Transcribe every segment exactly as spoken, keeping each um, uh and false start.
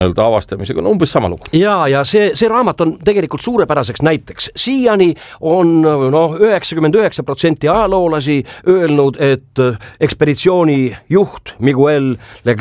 avastamisega on umbes sama lugu. Ja, ja see, see raamat on tegelikult suurepäraseks näiteks. Siiani on no, üheksakümmend üheksa protsenti ajaloolasi öelnud, et ekspeditsiooni juht Miguel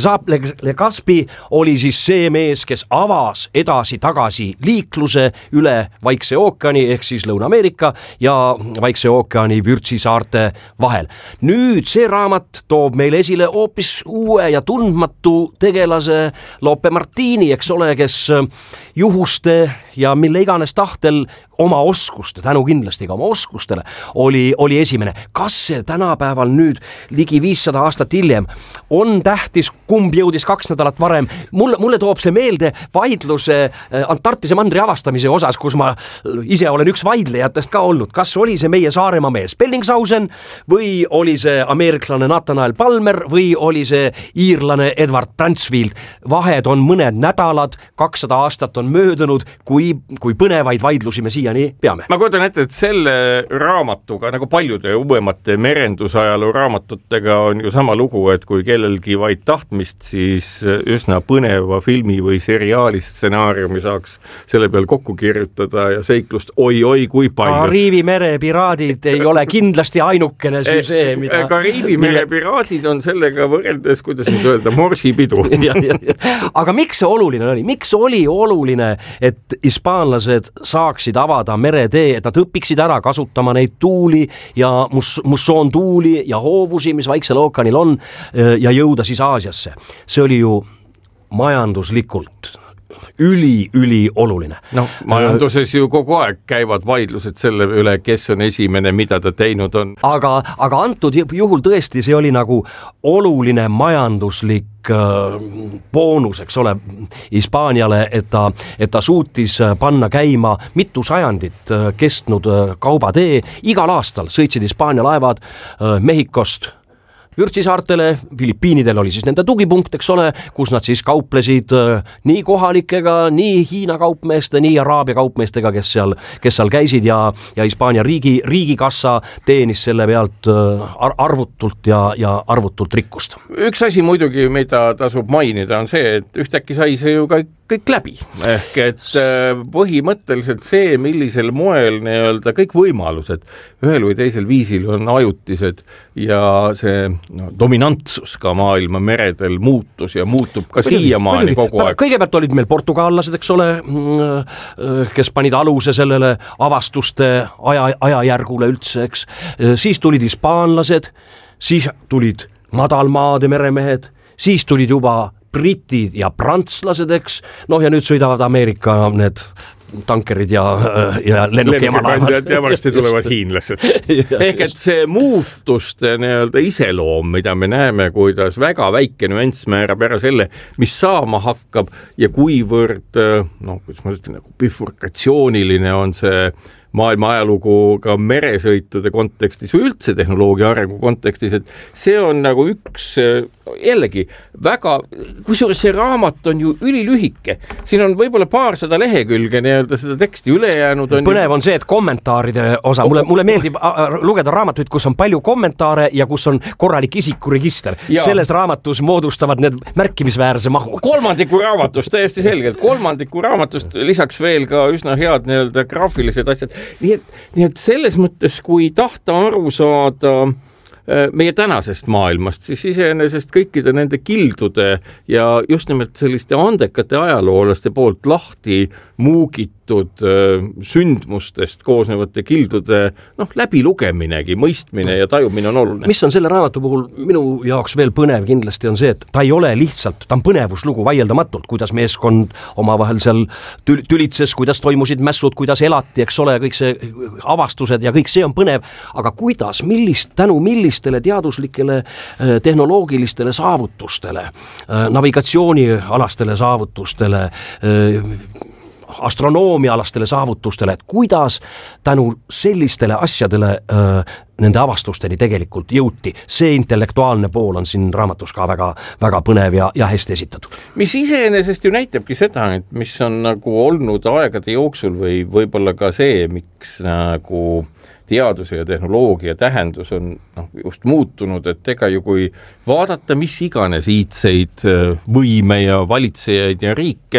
Legazpi oli siis see mees, kes avas edasi-tagasi liikluse üle Vaikse ookeani ehk siis Lõuna-Ameerika ja Vaikse ookeani Vürtsisaarte vahel. Nüüd see raamat toob meile esile hoopis uue ja tundmatu tegelase Lope Martini, eks ole, kes juhuste ja mille iganes tahtel oma oskuste, tänu kindlasti ka oma oskustele, oli, oli esimene. Kas see tänapäeval nüüd ligi viissada aastat hiljem on tähtis, kumb jõudis kaks nädalat varem? Mulle, mulle toob see meelde vaidluse Antarktise mandri avastamise osas, kus ma ise olen üks vaidlejatest ka olnud. Kas oli see meie Saaremaa mees Bellingshausen või oli see ameeriklane Nathanael Palmer või oli see iirlane Edward Bransfield? Vahed on mõned nädalad, kakssada aastat on möödunud, kui, kui põnevaid vaidlusi me siia nii peame. Ma kujutan ette, et selle raamatuga, nagu paljude uuemate merendusajaloo raamatutega on ju sama lugu, et kui kellelgi vaid tahtmist, siis üsna põneva filmi või seriaali stsenaariumi saaks selle peal kokku kirjutada ja seiklust oi-oi kui palju. Kariibi mere piraadid ei ole kindlasti ainukene süsee, mida... Kariibi mere piraadid on sellega võrreldes, kuidas nüüd öelda, morsipidu. ja, ja, ja. Aga miks see oluline oli? Miks oli oluline, et hispaanlased saaksid avada meretee, et nad õpiksid ära kasutama neid tuuli ja mus- mussoontuuli ja hoovusi, mis Vaiksel ookeanil on, ja jõuda siis Aasiasse. See oli ju majanduslikult üli, üli oluline. No, majanduses ju kogu aeg käivad vaidlused selle üle, kes on esimene, mida ta teinud on. Aga, aga antud juhul tõesti see oli nagu oluline majanduslik boonus, eks ole, Hispaaniale, et ta, et ta suutis panna käima mitu sajandit kestnud kaubatee. Igal aastal sõitsid Hispaania laevad Mehhikost Vürtsisaartele, Filipiinidel oli siis nende tugipunkt, eks ole, kus nad siis kauplesid nii kohalikega, nii Hiina kaupmeeste, nii Araabia kaupmeestega, kes seal, kes seal käisid ja, ja Hispaania riigi, riigikassa teenis selle pealt arvutult ja, ja arvutult rikkust. Üks asi muidugi, mida tasub mainida, on see, et ühtäkki sai see ju kõik, kõik läbi. Ehk et põhimõtteliselt see, millisel moel nii-öelda kõik võimalused ühel või teisel viisil on ajutised ja see no, dominantsus ka maailma meredel muutus ja muutub ka siiamaani kogu aeg. Kõigepealt olid meil portugaallased, eks ole, kes panid aluse sellele avastuste aja, ajajärgule üldse, eks. Siis tulid hispaanlased, siis tulid madalmaade meremehed, siis tulid juba britid ja prantslased, eks. Noh, ja nüüd sõidavad Ameerika need tankerid ja, ja lennukimalaevad. Ja varsti tulevad hiinlased. Ehk et see muutuste nii-öelda iseloom, mida me näeme, kuidas väga väike nüanss määrab ära selle, mis saama hakkab ja kuivõrd, noh, kuidas ma ütlen, nagu bifurkatsiooniline on see maailma ajalugu ka meresõitude kontekstis või üldse tehnoloogia arengu kontekstis, et see on nagu üks jällegi väga, kusjuures see raamat on ju ülilühike. Siin on võib-olla paarsada lehekülge nii-öelda seda teksti ülejäänud. On põnev ju... on see, et kommentaaride osa, mulle, mulle meeldib lugeda raamatuid, kus on palju kommentaare ja kus on korralik isikuregister. Ja. Selles raamatus moodustavad need märkimisväärse mahu. Kolmandiku raamatust, täiesti selgelt. Kolmandiku raamatust lisaks veel ka üsna head nii-öelda graafilised asjad. Nii et, nii et selles mõttes, kui tahta aru saada meie tänasest maailmast, siis iseenesest kõikide nende kildude ja just nimelt selliste andekate ajaloolaste poolt lahti muugitud sündmustest koosnevate kildude noh, läbilugeminegi, mõistmine ja tajumine on oluline. Mis on selle raamatu puhul minu jaoks veel põnev kindlasti on see, et ta ei ole lihtsalt, ta on põnevuslugu vaieldamatult, kuidas meeskond omavahel seal tül- tülitses, kuidas toimusid mässud, kuidas elati, eks ole, kõik see avastused ja kõik see on põnev, aga kuidas, millist, tänu millistele teaduslikele tehnoloogilistele saavutustele, navigatsioonialastele saavutustele, astronoomialastele saavutustele, et kuidas tänu sellistele asjadele äh, nende avastusteni tegelikult jõuti. See intellektuaalne pool on siin raamatus ka väga, väga põnev ja, ja hästi esitatud. Mis iseenesest ju näitabki seda, et mis on nagu olnud aegade jooksul või võib-olla ka see, miks nagu teaduse ja tehnoloogia tähendus on noh, just muutunud, et ega ju kui vaadata mis iganes iidseid võime ja valitsejaid ja riike,